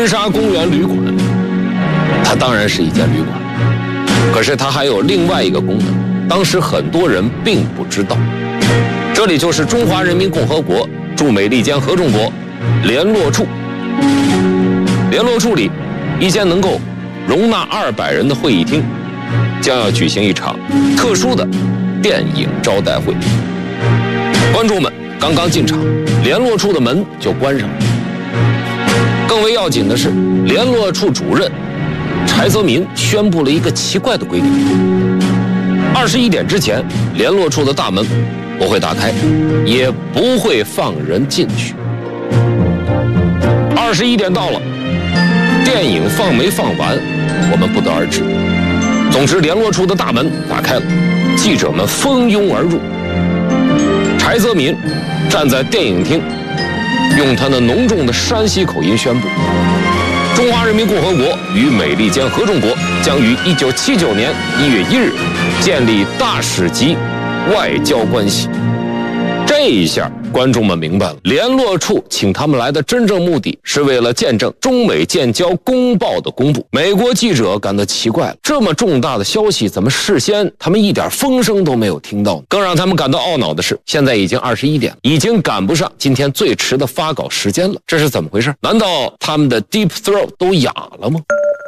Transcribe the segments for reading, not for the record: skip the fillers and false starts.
温莎公园旅馆，它当然是一间旅馆，可是它还有另外一个功能，当时很多人并不知道。这里就是中华人民共和国驻美利坚合众国联络处。联络处里一间能够容纳200人的会议厅，将要举行一场特殊的电影招待会。观众们刚刚进场，联络处的门就关上了。更为要紧的是，联络处主任柴泽民宣布了一个奇怪的规定：21点之前，联络处的大门不会打开，也不会放人进去。21点到了，电影放没放完，我们不得而知。总之，联络处的大门打开了，记者们蜂拥而入。柴泽民站在电影厅，用他那浓重的山西口音宣布：中华人民共和国与美利坚合众国将于1979年1月1日建立大使级外交关系。这一下，观众们明白了，联络处请他们来的真正目的是为了见证中美建交公报的公布。美国记者感到奇怪了，这么重大的消息，怎么事先他们一点风声都没有听到呢？更让他们感到懊恼的是，现在已经21点，已经赶不上今天最迟的发稿时间了。这是怎么回事？难道他们的 Deep Throat 都哑了吗？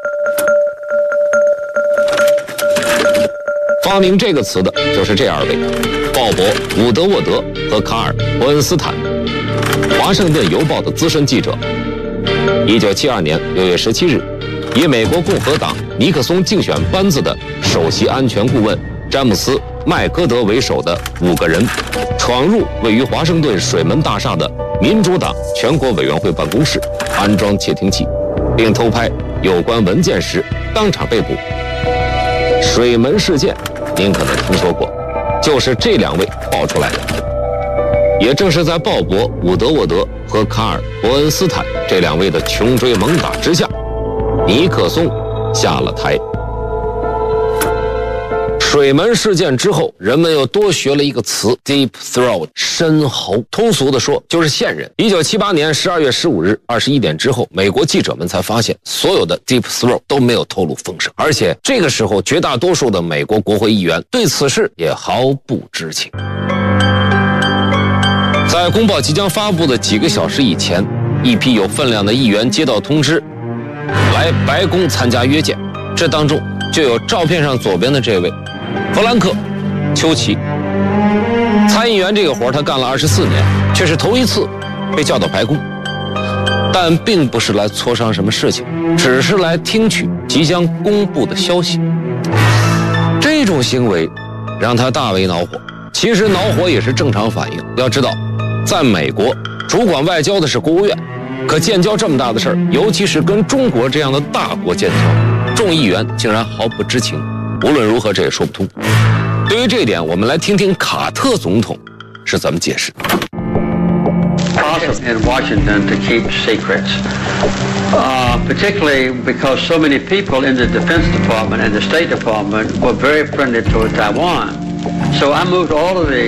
发明这个词的就是这2位：鲍勃·伍德沃德和卡尔·伯恩斯坦，华盛顿邮报的资深记者。1972年6月17日，以美国共和党尼克松竞选班子的首席安全顾问詹姆斯·麦戈德为首的5个人，闯入位于华盛顿水门大厦的民主党全国委员会办公室，安装窃听器，并偷拍有关文件时当场被捕。水门事件您可能听说过，就是这2位爆出来的。也正是在鲍勃·伍德沃德和卡尔·伯恩斯坦这2位的穷追猛打之下，尼克松下了台。水门事件之后，人们又多学了一个词 Deep Throat 深喉，通俗的说就是线人。1978年12月15日21点之后，美国记者们才发现所有的 Deep Throat 都没有透露风声，而且这个时候绝大多数的美国国会议员对此事也毫不知情。在公报即将发布的几个小时以前，一批有分量的议员接到通知，来白宫参加约见，这当中就有照片上左边的这位弗兰克·丘奇。参议员这个活他干了24年，却是头一次被叫到白宫，但并不是来磋商什么事情，只是来听取即将公布的消息。这种行为让他大为恼火。其实恼火也是正常反应，要知道在美国主管外交的是国务院，可建交这么大的事儿，尤其是跟中国这样的大国建交，众议员竟然毫不知情。无论如何，这也说不通。对于这一点，我们来听听卡特总统是怎么解释。 In Washington to keep secrets, particularly because so many people in the Defense Department and the State Department were very friendly toward Taiwan. So I moved all of the